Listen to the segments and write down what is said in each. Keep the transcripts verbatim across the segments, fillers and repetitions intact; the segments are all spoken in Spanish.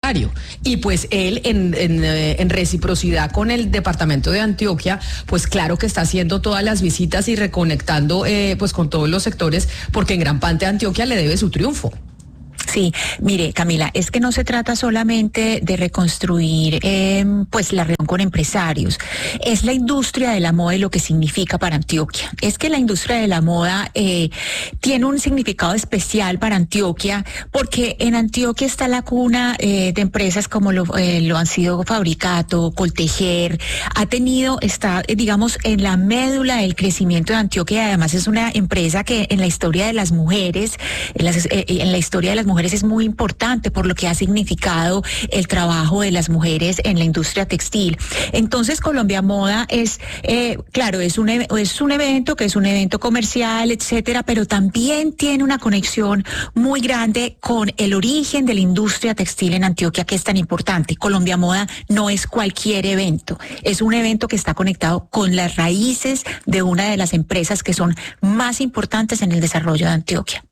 mandatario. Y pues él, en, en, en reciprocidad con el departamento de Antioquia, pues claro que está haciendo todas las visitas y reconectando eh, pues con todos los sectores, porque en gran parte Antioquia le debe su triunfo. Sí, mire, Camila, es que no se trata solamente de reconstruir eh, pues la relación con empresarios, es la industria de la moda y lo que significa para Antioquia. Es que la industria de la moda eh, tiene un significado especial para Antioquia, porque en Antioquia está la cuna eh, de empresas como lo, eh, lo han sido Fabricato, Coltejer, ha tenido, está eh, digamos en la médula del crecimiento de Antioquia, y además es una empresa que en la historia de las mujeres, en, las, eh, en la historia de las mujeres es muy importante por lo que ha significado el trabajo de las mujeres en la industria textil. Entonces, Colombia Moda es, eh, claro, es un, es un evento que es un evento comercial, etcétera, pero también tiene una conexión muy grande con el origen de la industria textil en Antioquia, que es tan importante. Colombia Moda no es cualquier evento, es un evento que está conectado con las raíces de una de las empresas que son más importantes en el desarrollo de Antioquia.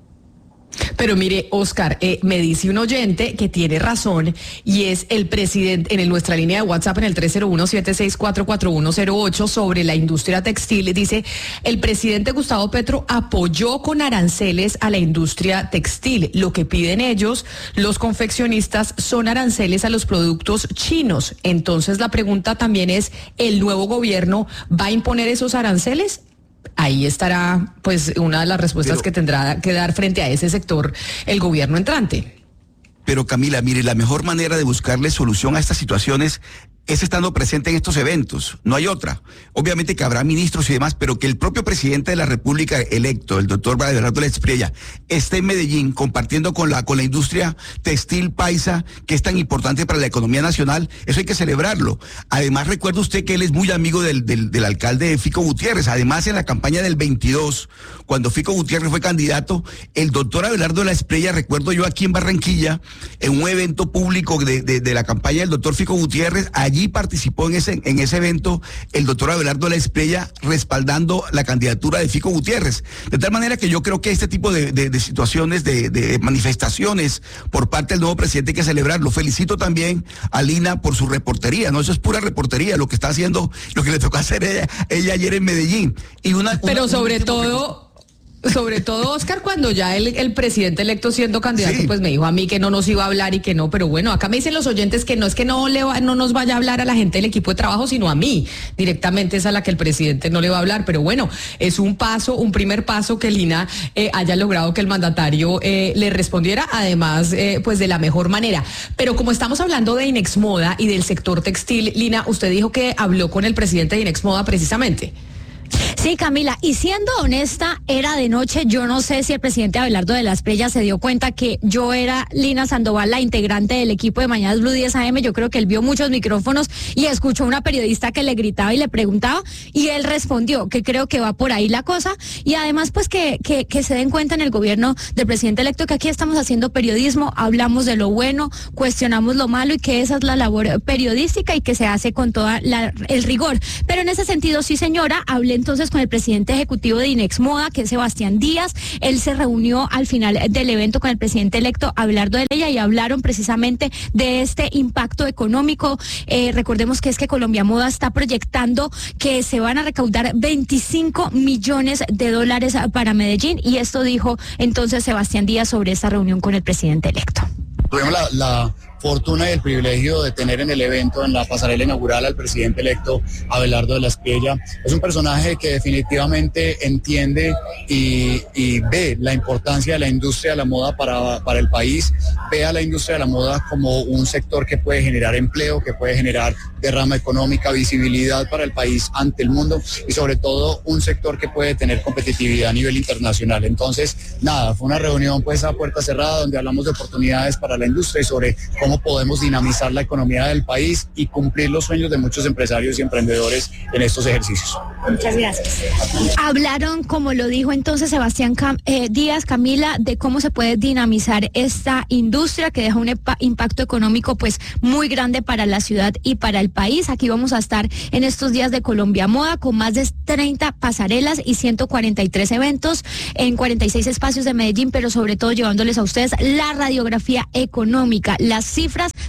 Pero mire, Oscar, eh, me dice un oyente que tiene razón, y es el presidente, en nuestra línea de WhatsApp en el tres cero uno, siete seis cuatro, cuatro uno cero ocho, sobre la industria textil, dice, el presidente Gustavo Petro apoyó con aranceles a la industria textil. Lo que piden ellos, los confeccionistas, son aranceles a los productos chinos. Entonces la pregunta también es, ¿el nuevo gobierno va a imponer esos aranceles? Ahí estará pues una de las respuestas pero, que tendrá que dar frente a ese sector el gobierno entrante. Pero Camila, mire, la mejor manera de buscarle solución a estas situaciones es estando presente en estos eventos, no hay otra. Obviamente que habrá ministros y demás, pero que el propio presidente de la República electo, el doctor Abelardo de la Espriella, esté en Medellín compartiendo con la, con la industria textil paisa, que es tan importante para la economía nacional, eso hay que celebrarlo. Además, recuerda usted que él es muy amigo del, del, del alcalde Fico Gutiérrez. Además, en la campaña del veintidós, cuando Fico Gutiérrez fue candidato, el doctor Abelardo de la Espriella, recuerdo yo aquí en Barranquilla, en un evento público de, de, de la campaña del doctor Fico Gutiérrez, allí participó en ese, en ese evento el doctor Abelardo de la Espriella respaldando la candidatura de Fico Gutiérrez. De tal manera que yo creo que este tipo de, de, de situaciones, de, de manifestaciones por parte del nuevo presidente hay que celebrarlo. Felicito también a Lina por su reportería, ¿no? Eso es pura reportería, lo que está haciendo, lo que le tocó hacer ella, ella ayer en Medellín. Y una, Pero una, sobre una todo... Sobre todo, Oscar, cuando ya el, el presidente electo siendo candidato, sí, pues me dijo a mí que no nos iba a hablar y que no, pero bueno, acá me dicen los oyentes que no es que no le va, no nos vaya a hablar a la gente del equipo de trabajo, sino a mí, directamente es a la que el presidente no le va a hablar, pero bueno, es un paso, un primer paso que Lina eh, haya logrado que el mandatario eh, le respondiera, además, eh, pues de la mejor manera. Pero como estamos hablando de Inexmoda y del sector textil, Lina, usted dijo que habló con el presidente de Inexmoda precisamente. Sí, Camila, y siendo honesta, era de noche. Yo no sé si el presidente Abelardo de la Espriella se dio cuenta que yo era Lina Sandoval, la integrante del equipo de Mañanas Blue diez A M. Yo creo que él vio muchos micrófonos y escuchó una periodista que le gritaba y le preguntaba, y él respondió, que creo que va por ahí la cosa. Y además, pues que, que, que se den cuenta en el gobierno del presidente electo que aquí estamos haciendo periodismo, hablamos de lo bueno, cuestionamos lo malo, y que esa es la labor periodística y que se hace con todo el rigor. Pero en ese sentido, sí, señora, hablé entonces con el presidente ejecutivo de Inexmoda, que es Sebastián Díaz. Él se reunió al final del evento con el presidente electo Abelardo de ella, y hablaron precisamente de este impacto económico. Eh, recordemos que es que Colombia Moda está proyectando que se van a recaudar veinticinco millones de dólares para Medellín, y esto dijo entonces Sebastián Díaz sobre esta reunión con el presidente electo. Tuvimos la, la fortuna y el privilegio de tener en el evento, en la pasarela inaugural, al presidente electo Abelardo de la Espriella. Es un personaje que definitivamente entiende y, y ve la importancia de la industria de la moda para, para el país, ve a la industria de la moda como un sector que puede generar empleo, que puede generar derrama económica, visibilidad para el país ante el mundo, y sobre todo un sector que puede tener competitividad a nivel internacional. Entonces, nada, fue una reunión pues a puerta cerrada donde hablamos de oportunidades para la industria y sobre cómo podemos dinamizar la economía del país y cumplir los sueños de muchos empresarios y emprendedores en estos ejercicios. Muchas gracias. Hablaron, como lo dijo entonces Sebastián Cam eh, Díaz, Camila, de cómo se puede dinamizar esta industria que deja un impacto económico pues muy grande para la ciudad y para el país. Aquí vamos a estar en estos días de Colombia Moda con más de treinta pasarelas y ciento cuarenta y tres eventos en cuarenta y seis espacios de Medellín, pero sobre todo llevándoles a ustedes la radiografía económica, las cifras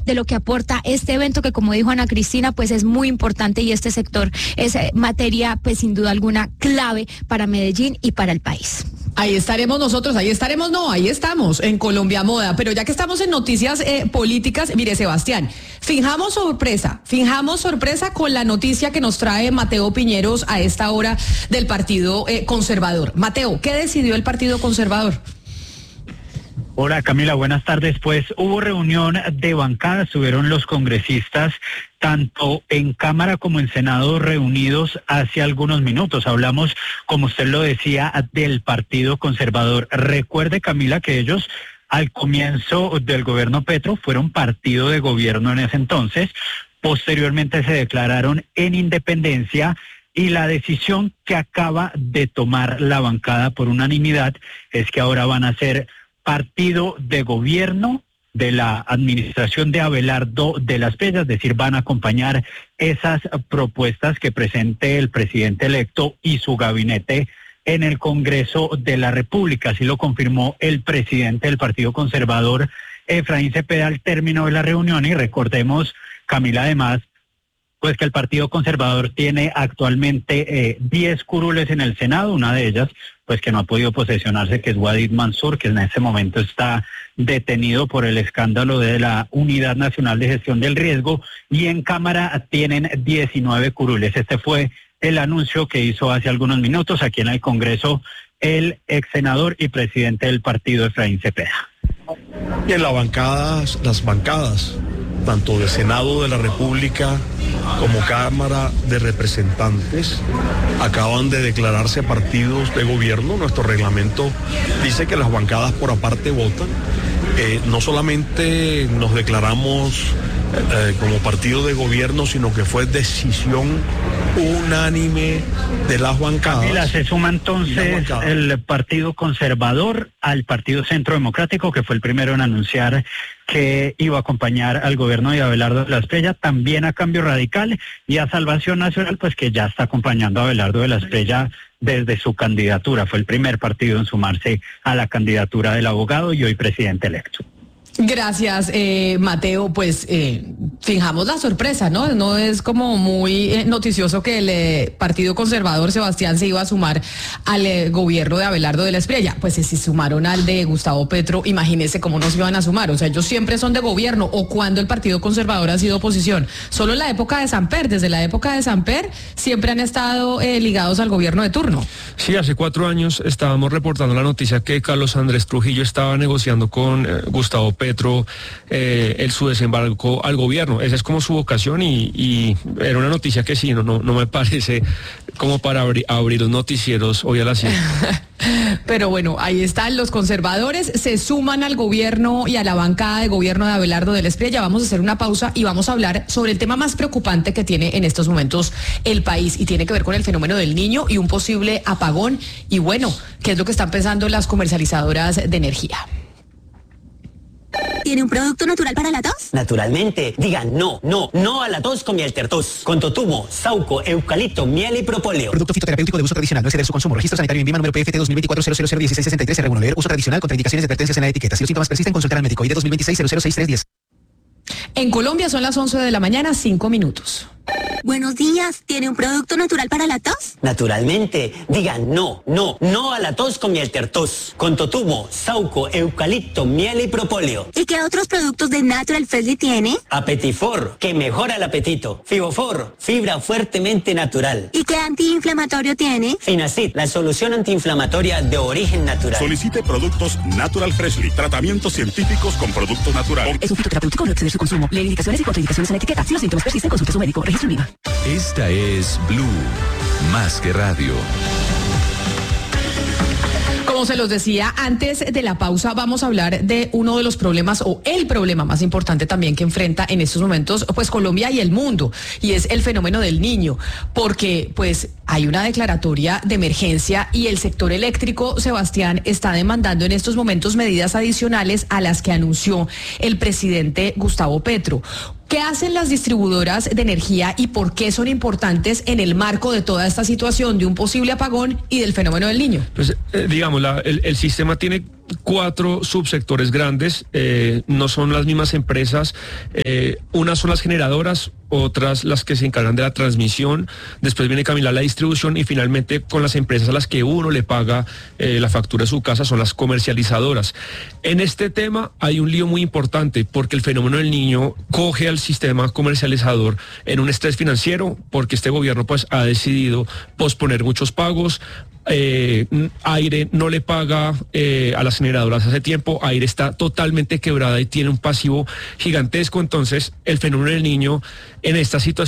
de lo que aporta este evento que, como dijo Ana Cristina, pues es muy importante, y este sector es eh, materia pues sin duda alguna clave para Medellín y para el país. Ahí estaremos nosotros, ahí estaremos, no, ahí estamos en Colombia Moda, pero ya que estamos en noticias eh, políticas, mire Sebastián, finjamos sorpresa, finjamos sorpresa con la noticia que nos trae Mateo Piñeros a esta hora del Partido eh, Conservador. Mateo, ¿qué decidió el Partido Conservador? Hola Camila, buenas tardes. Pues hubo reunión de bancada, estuvieron los congresistas tanto en Cámara como en Senado reunidos hace algunos minutos. Hablamos, como usted lo decía, del Partido Conservador. Recuerde, Camila, que ellos al comienzo del gobierno Petro fueron partido de gobierno en ese entonces. Posteriormente se declararon en independencia, y la decisión que acaba de tomar la bancada por unanimidad es que ahora van a ser partido de gobierno de la administración de Abelardo de la Espriella, es decir, van a acompañar esas propuestas que presente el presidente electo y su gabinete en el Congreso de la República. Así lo confirmó el presidente del Partido Conservador, Efraín Cepeda, al término de la reunión. Y recordemos, Camila, además, pues que el Partido Conservador tiene actualmente diez eh, curules en el Senado, una de ellas pues que no ha podido posesionarse, que es Wadid Mansur, que en este momento está detenido por el escándalo de la Unidad Nacional de Gestión del Riesgo, y en Cámara tienen diecinueve curules. Este fue el anuncio que hizo hace algunos minutos aquí en el Congreso el ex senador y presidente del partido, Efraín Cepeda. Y en las bancadas, las bancadas, tanto de Senado de la República como Cámara de Representantes, acaban de declararse partidos de gobierno. Nuestro reglamento dice que las bancadas por aparte votan. Eh, no solamente nos declaramos eh, como partido de gobierno, sino que fue decisión unánime de las bancadas. Camila, se suma entonces el Partido Conservador al Partido Centro Democrático, que fue el primero en anunciar que iba a acompañar al gobierno de Abelardo de la Espriella, también a Cambio Radical y a Salvación Nacional, pues que ya está acompañando a Abelardo de la Espriella desde su candidatura. Fue el primer partido en sumarse a la candidatura del abogado y hoy presidente electo. Gracias, eh, Mateo. Pues eh, fijamos la sorpresa, ¿no? No es como muy eh, noticioso que el eh, Partido Conservador, Sebastián, se iba a sumar al eh, gobierno de Abelardo de la Espriella. Pues si se sumaron al de Gustavo Petro, imagínese cómo no se iban a sumar. O sea, ellos siempre son de gobierno. ¿O cuando el Partido Conservador ha sido oposición? Solo en la época de Samper. Desde la época de Samper siempre han estado eh, ligados al gobierno de turno. Sí, hace cuatro años estábamos reportando la noticia que Carlos Andrés Trujillo estaba negociando con eh, Gustavo Petro Petro eh, el su desembarco al gobierno. Esa es como su vocación y, y era una noticia que sí, no, no, no me parece como para abrir, abrir los noticieros hoy a las siete. Pero bueno, ahí están los conservadores, se suman al gobierno y a la bancada de gobierno de Abelardo de la Espriella. Vamos a hacer una pausa y vamos a hablar sobre el tema más preocupante que tiene en estos momentos el país y tiene que ver con el fenómeno del Niño y un posible apagón. Y bueno, ¿qué es lo que están pensando las comercializadoras de energía? ¿Tiene un producto natural para la tos? Naturalmente. Digan no, no, no a la tos con Mieltertos. Con totumo, sauco, eucalipto, miel y propóleo. Producto fitoterapéutico de uso tradicional. No exceder su consumo. Registro sanitario en INVIMA número P F T dos mil veinticuatro cero cero cero dieciséis sesenta y tres. R uno. Leer uso tradicional. Contraindicaciones y advertencias en la etiqueta. Si los síntomas persisten, consultar al médico. I D dos mil veintiséis cero cero seis tres diez. En Colombia son las once de la mañana, cinco minutos. Buenos días. ¿Tiene un producto natural para la tos? Naturalmente. Digan no, no, no a la tos con Mieltertos. Con totumo, sauco, eucalipto, miel y propóleo. ¿Y qué otros productos de Natural Freshly tiene? Apetifor, que mejora el apetito. Fibofor, fibra fuertemente natural. ¿Y qué antiinflamatorio tiene? Finacid, la solución antiinflamatoria de origen natural. Solicite productos Natural Freshly. Tratamientos científicos con productos naturales. Es un fitoterapéutico, no exceder su consumo. Leer indicaciones y contraindicaciones en la etiqueta. Si los síntomas persisten, consulte a su médico. Registro en INVIMA. Esta es Blue, más que radio. Como se los decía antes de la pausa, vamos a hablar de uno de los problemas o el problema más importante también que enfrenta en estos momentos pues Colombia y el mundo, y es el fenómeno del Niño, porque pues hay una declaratoria de emergencia y el sector eléctrico, Sebastián, está demandando en estos momentos medidas adicionales a las que anunció el presidente Gustavo Petro. ¿Qué hacen las distribuidoras de energía y por qué son importantes en el marco de toda esta situación de un posible apagón y del fenómeno del Niño? Pues eh, digamos, la, el, el sistema tiene cuatro subsectores grandes, eh, no son las mismas empresas, eh, unas son las generadoras, otras las que se encargan de la transmisión, después viene Camila la distribución y finalmente con las empresas a las que uno le paga eh, la factura de su casa son las comercializadoras. En este tema hay un lío muy importante porque el fenómeno del niño coge al sistema comercializador en un estrés financiero porque este gobierno pues ha decidido posponer muchos pagos. Eh, Aire no le paga eh, a las generadoras hace tiempo, Aire está totalmente quebrada y tiene un pasivo gigantesco, entonces el fenómeno del niño en esta situación